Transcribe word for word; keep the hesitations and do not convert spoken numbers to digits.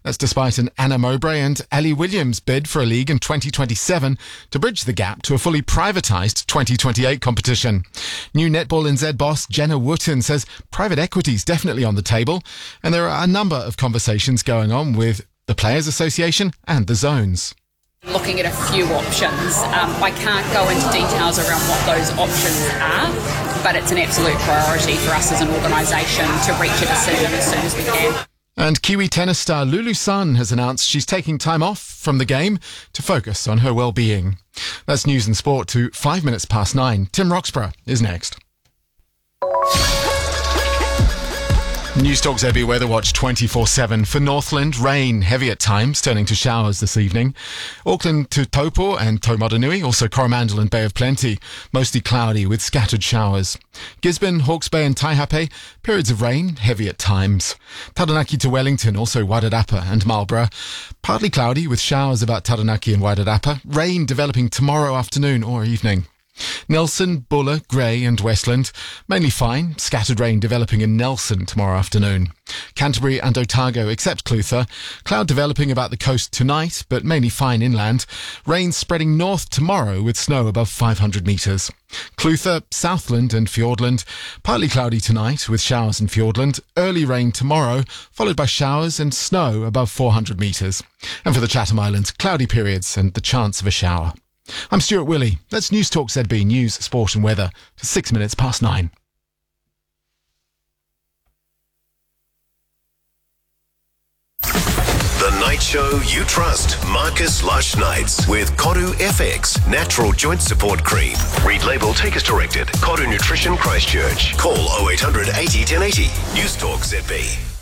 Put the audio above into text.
That's despite an Anna Mowbray and Ellie Williams bid for a league in twenty twenty-seven to bridge the gap to a fully privatised twenty twenty-eight competition. New Netball N Z boss Jenna Wooten says private equity is definitely on the table, and there are a number of conversations going on with the Players Association and the Zones. Looking at a few options. Um, I can't go into details around what those options are, but it's an absolute priority for us as an organisation to reach a decision as soon as we can. And Kiwi tennis star Lulu Sun has announced she's taking time off from the game to focus on her well-being. That's news and sport to five minutes past nine. Tim Roxburgh is next. News Talk Z B Weather Watch twenty-four seven. For Northland, rain, heavy at times, turning to showers this evening. Auckland to Taupo and Taumaranui, also Coromandel and Bay of Plenty, mostly cloudy with scattered showers. Gisborne, Hawke's Bay and Taihape, periods of rain, heavy at times. Taranaki to Wellington, also Wairarapa and Marlborough, partly cloudy with showers about Taranaki and Wairarapa. Rain developing tomorrow afternoon or evening. Nelson, Buller, Grey and Westland, mainly fine, scattered rain developing in Nelson tomorrow afternoon. Canterbury and Otago, except Clutha, cloud developing about the coast tonight, but mainly fine inland. Rain spreading north tomorrow with snow above five hundred metres. Clutha, Southland and Fiordland, partly cloudy tonight with showers in Fiordland. Early rain tomorrow, followed by showers and snow above four hundred metres. And for the Chatham Islands, cloudy periods and the chance of a shower. I'm Stuart Willey. That's News Talk Z B News, Sport and Weather to six minutes past nine. The night show you trust. Marcus Lush Nights with Koru F X Natural Joint Support Cream. Read label, take as directed. Koru Nutrition Christchurch. Call oh eight hundred eighty ten eighty. News Talk Z B.